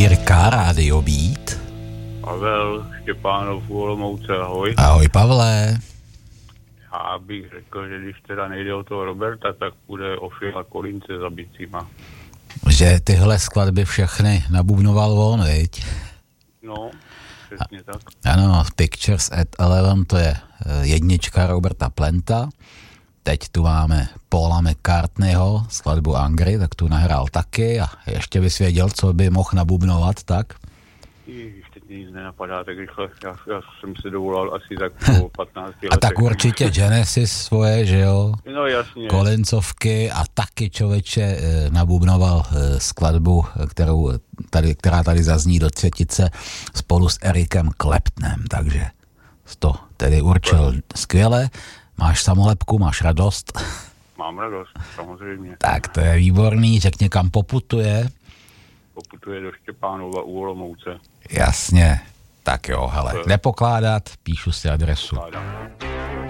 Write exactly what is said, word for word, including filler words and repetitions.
Jirka, Rádio Beat. Pavel Štěpánov u Olomouce, ahoj. Ahoj, Pavle. Já bych řekl, že když teda nejde o toho Roberta, tak půjde o Phila Collinse za bicíma. Že tyhle skladby všechny nabubnoval on, viď? No, přesně tak. Ano, Pictures at Eleven, to je jednička Roberta Planta. Teď tu máme Paula McCartneyho, skladbu Angry, tak tu nahrál taky a ještě bys věděl, co by mohl nabubnovat, tak? Ježiš, teď nic nenapadá tak rychle. Já, já jsem se dovolal asi tak po patnácti letech. A tak určitě Genesis svoje, že jo? No jasně. Collinsovky a taky člověče nabubnoval skladbu, kterou tady, která tady zazní do třetice spolu s Ericem Claptonem, takže to tedy určil skvěle. Máš samolepku, máš radost? Mám radost, samozřejmě. Tak to je výborný, řekni, kam poputuje? Poputuje do Štěpánova u Olomouce. Jasně, tak jo, hele, nepokládat, píšu si adresu. Pokládám.